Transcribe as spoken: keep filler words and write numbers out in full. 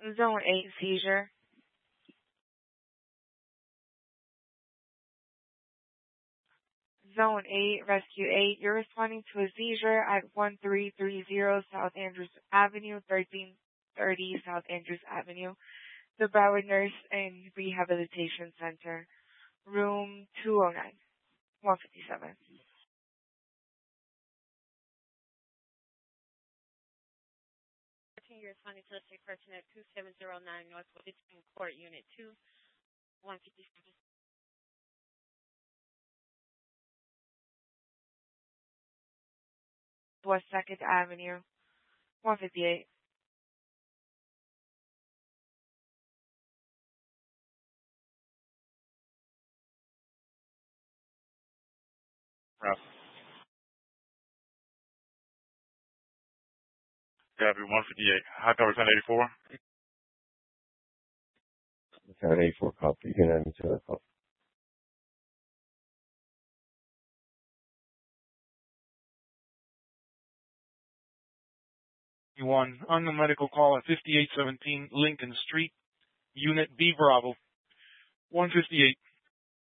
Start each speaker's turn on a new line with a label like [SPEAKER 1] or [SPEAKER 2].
[SPEAKER 1] Zone eight, seizure. Zone eight, Rescue eight, you're responding to a seizure at one three three zero South Andrews Avenue, thirteen thirty South Andrews Avenue, the Broward Nurse and Rehabilitation Center, room two oh nine, one fifty-seven.
[SPEAKER 2] You're responding to the sick person at two seven zero nine North Woodington Court, Unit two, one fifty-seven.
[SPEAKER 1] West second Avenue, one fifty-eight.
[SPEAKER 3] Right. Gabby, one fifty-eight. High power ten eighty-four.
[SPEAKER 4] ten eighty-four copy. You can add me to that call.
[SPEAKER 5] One on the medical call at fifty-eight seventeen Lincoln Street, Unit B Bravo, one fifty-eight.